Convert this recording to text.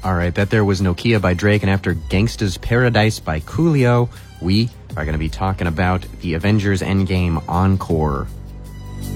All right, that there was Nokia by Drake, and after Gangsta's Paradise by Coolio, we are going to be talking about the Avengers Endgame Encore.